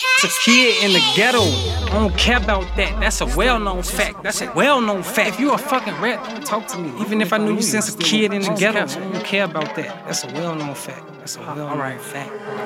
It's a kid in the ghetto. I don't care about that. That's a well-known fact. That's a well-known fact. If you a fucking rat, don't talk to me. Even if I knew you since a kid in the ghetto, I don't care about that. That's a well-known fact. That's a well-known fact.